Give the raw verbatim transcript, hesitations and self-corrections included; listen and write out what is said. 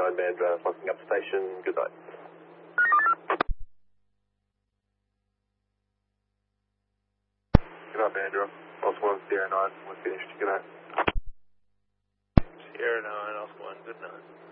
nine Mandra, fucking up station. Good night. Good night, Mandra. Oscar one, Sierra nine. We're finished. Good night. Sierra nine, Oscar one, good night.